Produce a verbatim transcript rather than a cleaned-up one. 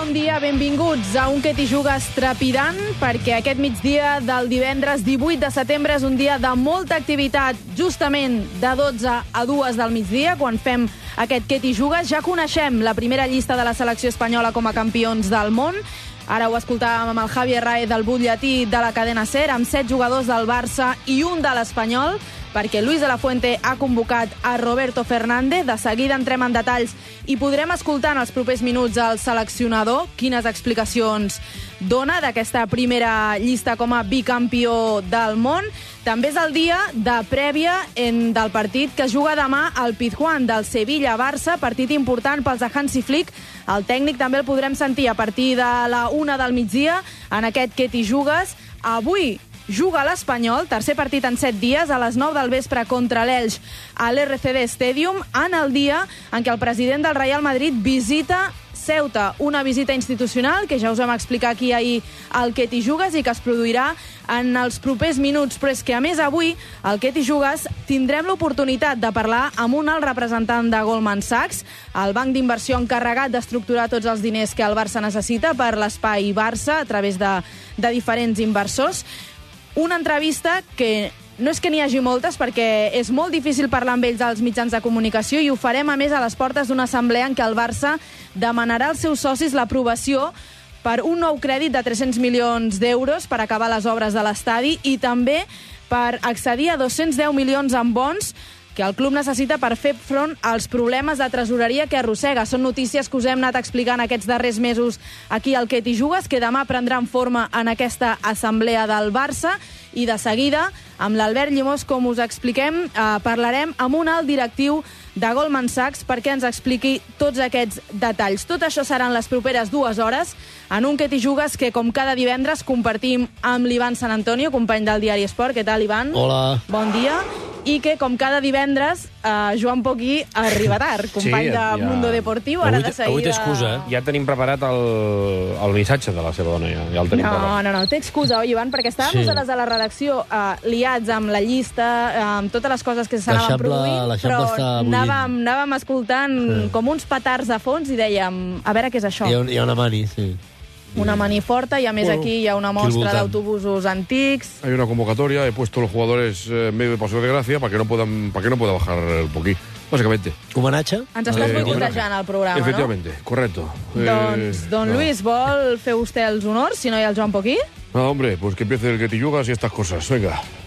bon dia, benvinguts a un Que t'hi jugues trepidant, perquè aquest migdia del divendres divuit de setembre és un dia de molta activitat, justament de dotze a dues del migdia, quan fem aquest Que t'hi jugues. Ja coneixem la primera llista de la selecció espanyola com a campions del món. Ara ho escoltàvem amb el Javier Rae del butlletí de la cadena SER, amb set jugadors del Barça i un de l'Espanyol, perquè Luis de la Fuente ha convocat a Roberto Fernández. De seguida entrem en detalls i podrem escoltar en els propers minuts el seleccionador quines explicacions dona d'aquesta primera llista com a bicampió del món. També és el dia de prèvia en, del partit que es juga demà al Pizjuán, del Sevilla-Barça, partit important pels de Hansi Flick. El tècnic també el podrem sentir a partir de la una del migdia en aquest Que t'hi jugues. Avui juga l'Espanyol, tercer partit en set dies, a les nou del vespre contra l'Elx a l'R C D Stadium, en el dia en què el president del Real Madrid visita Ceuta, una visita institucional que ja us vam explicar aquí ahir al Que t'hi jugues i que es produirà en els propers minuts, però és que a més avui al Que t'hi jugues tindrem l'oportunitat de parlar amb un alt representant de Goldman Sachs, el banc d'inversió encarregat d'estructurar tots els diners que el Barça necessita per l'espai Barça a través de, de diferents inversors. Una entrevista que no és que n'hi hagi moltes, perquè és molt difícil parlar amb ells als mitjans de comunicació, i ho farem a més a les portes d'una assemblea en què el Barça demanarà als seus socis l'aprovació per un nou crèdit de tres-cents milions d'euros per acabar les obres de l'estadi i també per accedir a dos-cents deu milions en bons que el club necessita per fer front als problemes de tresoreria que arrossega. Són notícies que us hem anat explicant aquests darrers mesos aquí al Que t'hi jugues, que demà prendran forma en aquesta assemblea del Barça, i de seguida, amb l'Albert Llimós, com us expliquem, eh, parlarem amb un alt directiu de Goldman Sachs perquè ens expliqui tots aquests detalls. Tot això seran les properes dues hores en un Que t'hi jugues que, com cada divendres, compartim amb l'Ivan Sant Antonio, company del diari Esport. Què tal, Ivan? Hola. Bon dia. I que, com cada divendres, eh, Joan Poquí arriba tard, company Sí, ja- de Mundo Deportiu. Ara Avui de té- avui té seguida... excusa, eh? Ja tenim preparat el, el missatge de la seva dona, ja, ja el tenim No, preparat. no, no, té excusa, oi, Ivan? Perquè estàvem Sí. nosaltres a la redacció eh, liats amb la llista, eh, amb totes les coses que s'anaven L'Eixample- produint, l'Eixample però està bullint. anàvem, anàvem escoltant Sí. com uns petards de fons i dèiem, a veure què és això. Hi ha, un, hi ha una mani, sí. Una mani forta, i a més Bueno, aquí hi ha una al mostra voltant. d'autobusos antics. Hay una convocatoria, he puesto a los jugadores eh, en medio de paso de gracia para que no puedan, para que no pueda bajar el poquí, básicamente. Homenatge? Ens estàs Eh, boicotejant el programa, Efectivamente, correcto. no? Doncs, Eh, don no. Luis, vol fer vostè els honors, si no hi ha el Joan Poquí? Nada, hombre, pues que empiece el Que t'hi jugues y estas cosas. Venga.